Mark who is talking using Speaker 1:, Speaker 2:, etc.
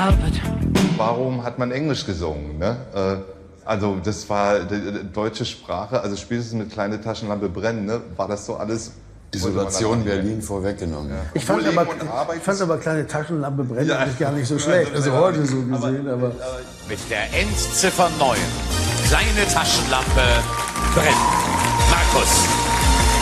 Speaker 1: Arbeit.
Speaker 2: Warum hat man Englisch gesungen? Ne? Also das war die deutsche Sprache, also spätestens mit Kleine Taschenlampe brennen, ne? War das so alles...
Speaker 3: Isolation Berlin vorweggenommen. Ja.
Speaker 4: Ich fand aber Kleine Taschenlampe brennen eigentlich gar nicht so schlecht. Also heute so gesehen, aber...
Speaker 1: Mit der Endziffer 9. Kleine Taschenlampe brennt. Markus.